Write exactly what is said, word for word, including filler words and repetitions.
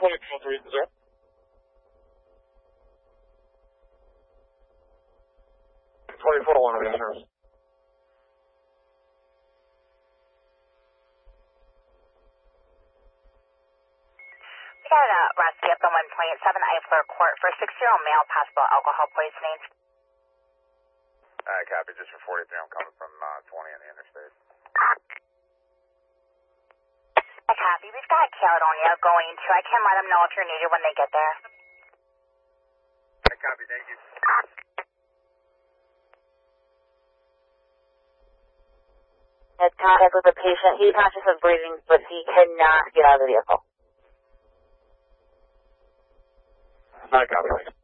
twenty-four three zero. twenty-four one of your service. We got a rescue up on one twenty-seven Eifler Court for a six-year-old male, possible alcohol poisoning. Alright, copy. Just for forty-three, I'm coming from uh, twenty on the interstate. I copy. We've got Caledonia going to. I can let them know if you're needed when they get there. I copy. Thank you. Has contact with the patient. He's conscious of breathing, but he cannot get out of the vehicle. I copy.